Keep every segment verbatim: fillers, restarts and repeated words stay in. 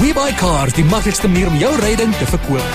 WeBuyCars, die maklikste manier om jou ryding te verkoop.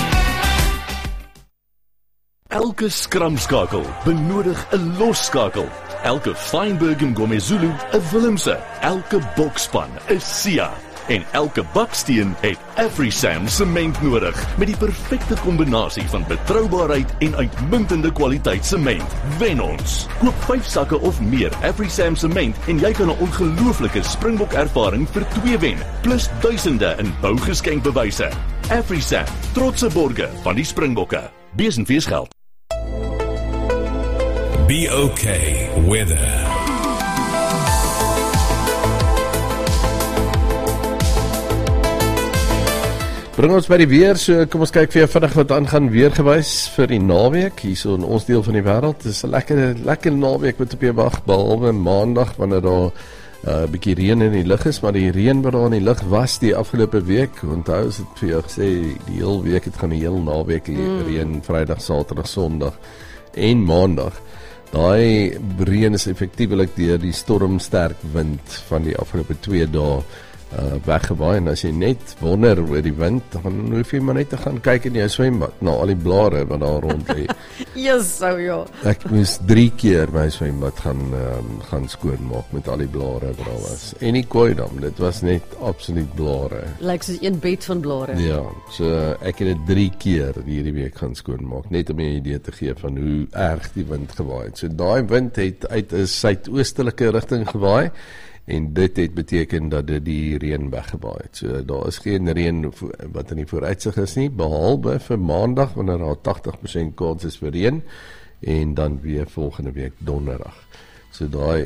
Elke skramskakel benodig 'n losskakel. Elke Feinberg en Gomezulu 'n Willemse. Elke bokspan 'n Sia. En elke baksteen het AfriSam sement nodig met die perfekte kombinasie van betroubaarheid en uitmuntende kwaliteit sement. Wen ons. Koop vyf sakke of meer AfriSam sement en jy kan 'n ongelooflike Springbok ervaring vir twee wen, plus duisende in bougeskenkbewyse. AfriSam, trotse borge van die Springbokke. Bees en feesgeld. Be okay weather. Bring ons by die weer, so kom ons kyk vir jou vinnig wat aangaan weergewys vir die naweek, hier so in ons deel van die wêreld. Dit is 'n lekker, lekker naweek wat op jou wag, behalwe maandag, wanneer daar 'n uh, bietjie reën in die lug is, maar die reën wat daar in die lug was die afgelope week, onthou as het vir jou gesê, die hele week, het gaan die hele naweek mm. reën, Vrydag, Saterdag, Sondag en Maandag. Daai reën is effektiewelik deur die stormsterk wind van die afgelope twee dae Uh, weggewaai, en as jy net wonder oor die wind, dan hoef jy maar net te gaan kyk in jou swembad, na al die blare wat daar rond lê. Yes, so ja. Ek moes drie keer my swembad gaan, um, gaan skoonmaak met al die blare wat daar was. En die kooidam, dit was net absoluut blare. Lyk soos een bed van blare. Ja, so ek het dit drie keer hierdie week gaan skoonmaak, net om 'n idee te gee van hoe erg die wind gewaai het. So daai wind het uit 'n suidoostelike rigting gewaai, en dit het beteken dat dit die reën weggewaai het. So daar is geen reën wat in die vooruitsig is nie, behalwe vir maandag, wanneer daar tagtig persent kans is vir reën, en dan weer volgende week donderdag. So daai